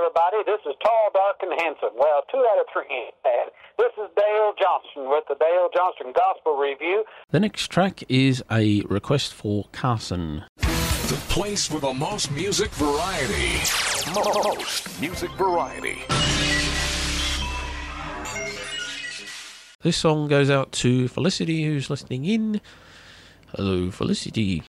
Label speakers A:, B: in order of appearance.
A: everybody. This is Tall, Dark, and Handsome. Well, 2 out of 3 ain't bad. This is Dale Johnston with the Dale Johnston Gospel Review.
B: The next track is a request for Carson.
C: The place for the most music variety. Most music variety.
B: This song goes out to Felicity, who's listening in. Hello, Felicity.